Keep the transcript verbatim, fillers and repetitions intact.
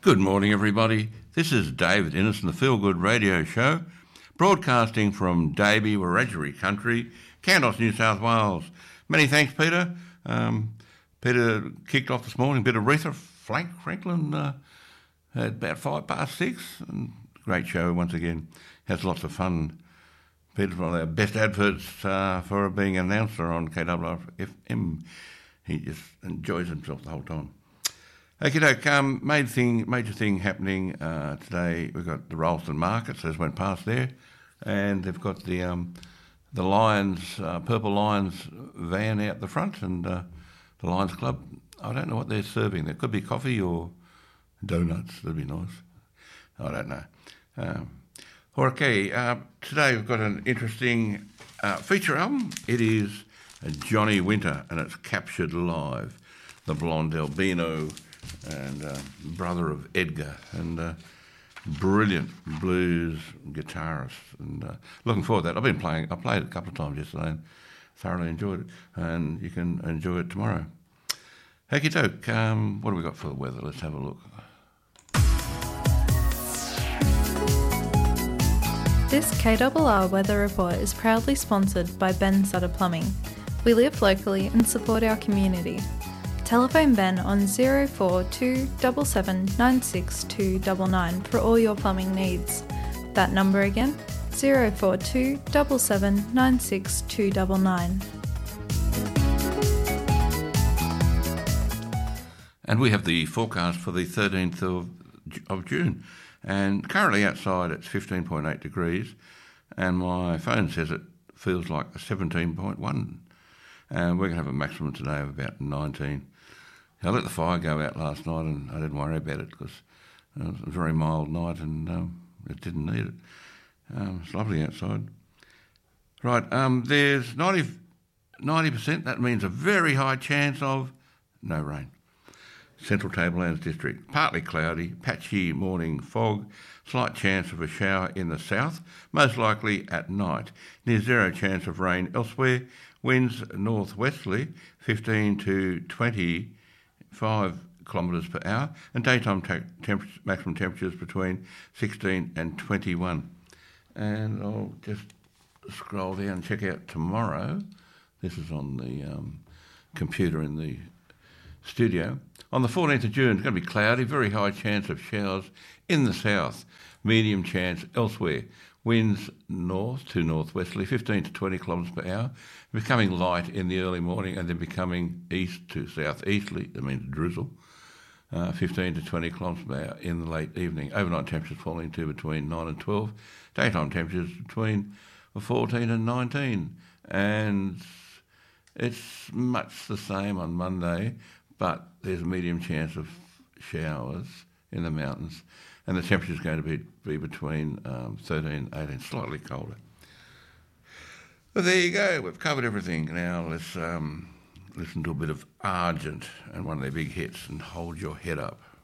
Good morning, everybody. This is David Innes from the Feel Good Radio Show, broadcasting from Davey, Wiradjuri country, Kandos, New South Wales. Many thanks, Peter. Um, Peter kicked off this morning. A bit of Aretha Frank, Franklin uh, at about five past six. And great show once again. Has lots of fun. Peter's one of our best adverts uh, for being an announcer on K W R F M. He just enjoys himself the whole time. Okay, doke. Um, major thing, major thing happening uh, today. We've got the Rolleston Market, so just went past there, and they've got the um, the Lions, uh, Purple Lions van out the front, and uh, the Lions Club. I don't know what they're serving. There could be coffee or donuts. That'd be nice. I don't know. Um, okay, uh, today we've got an interesting uh, feature album. It is Johnny Winter, and it's captured live. The blonde albino and uh, brother of Edgar, and uh, brilliant blues guitarist, and uh, looking forward to that. I've been playing, I played it a couple of times yesterday and thoroughly enjoyed it, and you can enjoy it tomorrow. Okie doke, um, what have we got for the weather? Let's have a look. This K R R Weather Report is proudly sponsored by Ben Sutter Plumbing. We live locally and support our community. Telephone Ben on zero four two seven seven nine six two nine nine for all your plumbing needs. That number again, zero four two seven seven nine six two nine nine. And we have the forecast for the thirteenth of, of June. And currently outside it's fifteen point eight degrees, and my phone says it feels like seventeen point one. And we're going to have a maximum today of about nineteen. I let the fire go out last night, and I didn't worry about it because it was a very mild night, and um, it didn't need it. Um, it's lovely outside. Right, um, there's ninety, ninety percent. That means a very high chance of no rain. Central Tablelands District, partly cloudy, patchy morning fog, slight chance of a shower in the south, most likely at night. Near zero chance of rain elsewhere. Winds northwesterly, fifteen to twenty-five kilometres per hour, and daytime ta- temp- maximum temperatures between sixteen and twenty-one. And I'll just scroll down and check out tomorrow. This is on the um, computer in the studio. On the fourteenth of June, it's going to be cloudy, very high chance of showers in the south, medium chance elsewhere. Winds north to northwesterly, fifteen to twenty kilometres per hour, becoming light in the early morning and then becoming east to southeasterly, that means drizzle, uh, fifteen to twenty kilometres per hour in the late evening. Overnight temperatures falling to between nine and twelve, daytime temperatures between fourteen and nineteen. And it's much the same on Monday, but there's a medium chance of showers in the mountains, and the temperature is going to be, be between um, thirteen and eighteen, slightly colder. Well, there you go. We've covered everything. Now let's um, listen to a bit of Argent and one of their big hits, and Hold Your Head Up.